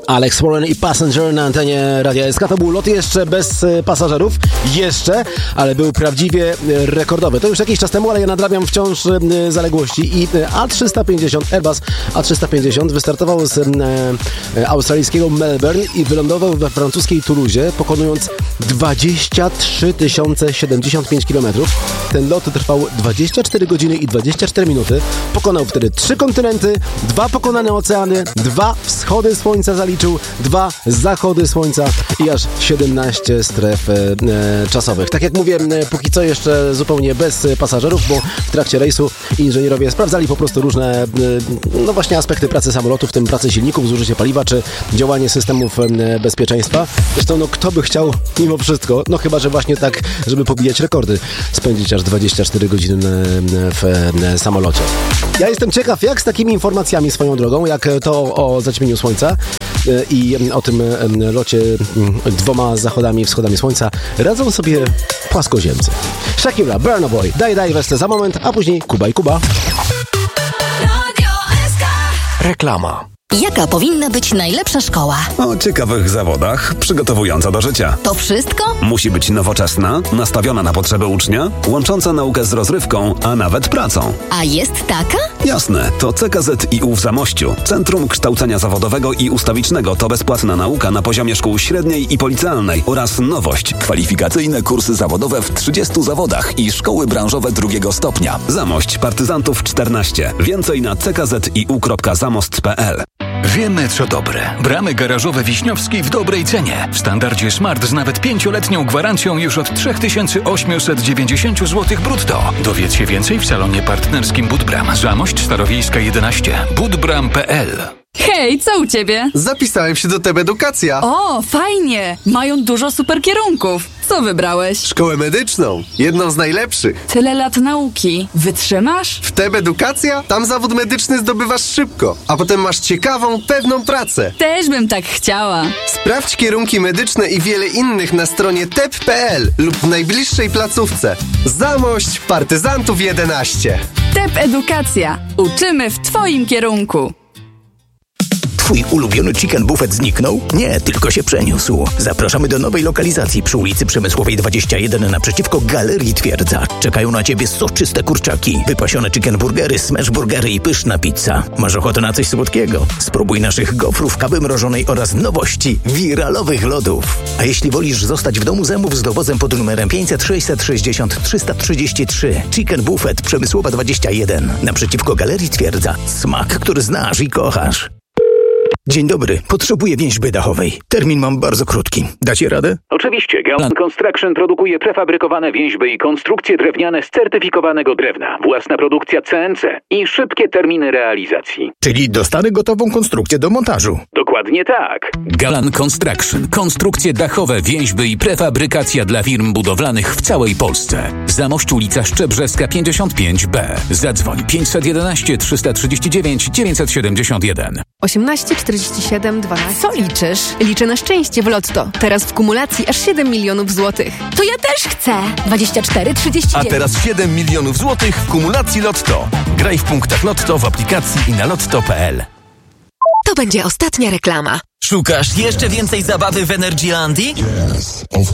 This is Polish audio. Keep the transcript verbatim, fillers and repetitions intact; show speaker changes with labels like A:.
A: Alex Warren i Passenger na antenie Radia S K. To był lot jeszcze bez pasażerów. Jeszcze, ale był prawdziwie rekordowy. To już jakiś czas temu, ale ja nadrabiam wciąż zaległości. I A trzysta pięćdziesiąt, Airbus A trzysta pięćdziesiąt wystartował z e, australijskiego Melbourne i wylądował we francuskiej Toulouse, pokonując dwadzieścia trzy tysiące siedemdziesiąt pięć kilometrów. Ten lot trwał dwadzieścia cztery godziny i dwadzieścia cztery minuty. Pokonał wtedy trzy kontynenty, dwa pokonane oceany, dwa wschody słońca zaliczył, dwa zachody słońca i aż siedemnaście stref e, czasowych. Tak jak mówię, póki co jeszcze zupełnie bez pasażerów, bo w trakcie rejsu inżynierowie sprawdzali po prostu różne e, no właśnie aspekty pracy samolotu, w tym pracy silników, zużycie paliwa czy działanie systemów e, bezpieczeństwa. Zresztą no kto by chciał mimo wszystko, no chyba, że właśnie tak, żeby pobijać rekordy, spędzić aż dwadzieścia cztery godziny w e, samolocie. Ja jestem ciekaw, jak z takimi informacjami swoją drogą, jak to o zaćmieniu słońca i o tym locie dwoma zachodami i wschodami słońca radzą sobie płaskoziemcy. Shakira, Burna Boy, daj, daj wesele za moment, a później Kuba i Kuba.
B: Reklama.
C: Jaka powinna być najlepsza szkoła?
D: O ciekawych zawodach, przygotowująca do życia.
C: To wszystko?
D: Musi być nowoczesna, nastawiona na potrzeby ucznia, łącząca naukę z rozrywką, a nawet pracą.
C: A jest taka?
D: Jasne, to C K Z I U w Zamościu. Centrum Kształcenia Zawodowego i Ustawicznego to bezpłatna nauka na poziomie szkół średniej i policealnej oraz nowość. Kwalifikacyjne kursy zawodowe w trzydziestu zawodach i szkoły branżowe drugiego stopnia. Zamość Partyzantów czternaście. Więcej na c k z i u kropka zamost kropka p l.
E: Wiemy, co dobre. Bramy garażowe Wiśniowski w dobrej cenie. W standardzie Smart z nawet pięcioletnią gwarancją już od trzy tysiące osiemset dziewięćdziesiąt złotych brutto. Dowiedz się więcej w salonie partnerskim Budbram. Zamość Starowiejska jedenaście. budbram kropka p l.
F: Hej, co u ciebie?
G: Zapisałem się do T E B Edukacja.
F: O, fajnie! Mają dużo super kierunków. Co wybrałeś?
G: Szkołę medyczną. Jedną z najlepszych.
F: Tyle lat nauki. Wytrzymasz?
G: W T E B Edukacja? Tam zawód medyczny zdobywasz szybko, a potem masz ciekawą, pewną pracę.
F: Też bym tak chciała.
G: Sprawdź kierunki medyczne i wiele innych na stronie t e p kropka p l lub w najbliższej placówce. Zamość Partyzantów jedenaście.
F: T E B Edukacja. Uczymy w twoim kierunku.
H: Twój ulubiony chicken buffet zniknął? Nie, tylko się przeniósł. Zapraszamy do nowej lokalizacji przy ulicy Przemysłowej dwadzieścia jeden naprzeciwko Galerii Twierdza. Czekają na ciebie soczyste kurczaki, wypasione chicken burgery, smash burgery i pyszna pizza. Masz ochotę na coś słodkiego? Spróbuj naszych gofrów, kawy mrożonej oraz nowości, wiralowych lodów. A jeśli wolisz zostać w domu, zamów z dowozem pod numerem pięćset sześćset sześćdziesiąt trzysta trzydzieści trzy. Chicken Buffet Przemysłowa dwadzieścia jeden naprzeciwko Galerii Twierdza. Smak, który znasz i kochasz. Dzień dobry, potrzebuję więźby dachowej. Termin mam bardzo krótki. Dacie radę?
I: Oczywiście. Galan Construction produkuje prefabrykowane więźby i konstrukcje drewniane z certyfikowanego drewna. Własna produkcja C N C i szybkie terminy realizacji.
H: Czyli dostanę gotową konstrukcję do montażu.
I: Dokładnie tak.
E: Galan Construction. Konstrukcje dachowe, więźby i prefabrykacja dla firm budowlanych w całej Polsce. Zamość ulica Szczebrzeska pięćdziesiąt pięć B. Zadzwoń pięćset jedenaście trzysta trzydzieści dziewięć dziewięćset siedemdziesiąt jeden.
J: osiemnaście czterdzieści siedem dwanaście.
K: Co liczysz?
J: Liczę na szczęście w Lotto. Teraz w kumulacji aż siedem milionów złotych.
K: To ja też chcę! dwadzieścia cztery trzydzieści dziewięć.
B: A teraz siedem milionów złotych w kumulacji Lotto. Graj w punktach Lotto w aplikacji i na lotto kropka p l.
K: To będzie ostatnia reklama.
L: Szukasz jeszcze więcej zabawy w Energylandii?